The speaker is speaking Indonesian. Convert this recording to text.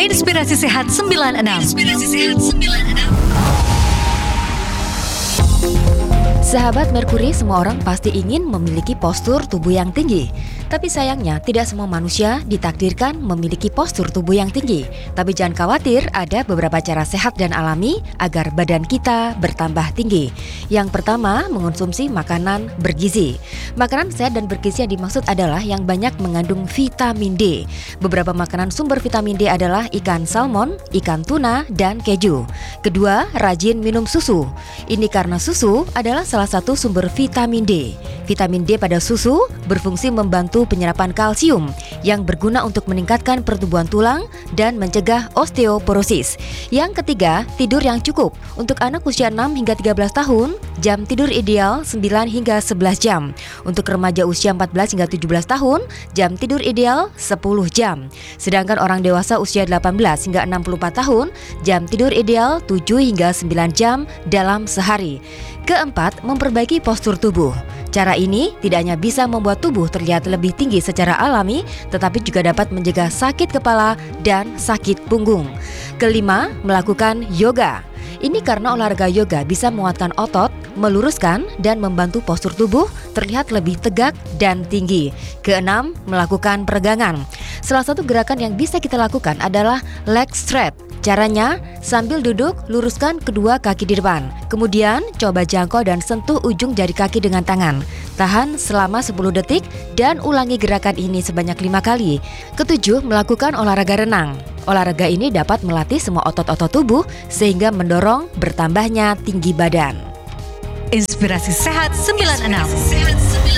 Inspirasi Sehat 96. Inspirasi Sehat 96. Sahabat Merkuri, semua orang pasti ingin memiliki postur tubuh yang tinggi. Tapi sayangnya tidak semua manusia ditakdirkan memiliki postur tubuh yang tinggi. Tapi jangan khawatir, ada beberapa cara sehat dan alami agar badan kita bertambah tinggi. Yang pertama, mengonsumsi makanan bergizi. Makanan sehat dan bergizi yang dimaksud adalah yang banyak mengandung vitamin D. Beberapa makanan sumber vitamin D adalah ikan salmon, ikan tuna, dan keju. Kedua, rajin minum susu. Ini karena susu adalah salah satu sumber vitamin D. Vitamin D pada susu berfungsi membantu penyerapan kalsium yang berguna untuk meningkatkan pertumbuhan tulang dan mencegah osteoporosis. Yang ketiga, tidur yang cukup. Untuk anak usia 6 hingga 13 tahun, jam tidur ideal 9 hingga 11 jam. Untuk remaja usia 14 hingga 17 tahun, jam tidur ideal 10 jam. Sedangkan orang dewasa usia 18 hingga 64 tahun, jam tidur ideal 7 hingga 9 jam dalam sehari. Keempat, memperbaiki postur tubuh. Cara ini tidak hanya bisa membuat tubuh terlihat lebih tinggi secara alami, tetapi juga dapat mencegah sakit kepala dan sakit punggung. Kelima, melakukan yoga. Ini karena olahraga yoga bisa menguatkan otot, meluruskan dan membantu postur tubuh terlihat lebih tegak dan tinggi. Keenam, melakukan peregangan. Salah satu gerakan yang bisa kita lakukan adalah leg stretch. Caranya, sambil duduk, luruskan kedua kaki di depan. Kemudian, coba jangkau dan sentuh ujung jari kaki dengan tangan. Tahan selama 10 detik dan ulangi gerakan ini sebanyak 5 kali. Ketujuh, melakukan olahraga renang. Olahraga ini dapat melatih semua otot-otot tubuh sehingga mendorong bertambahnya tinggi badan. Inspirasi Sehat 96.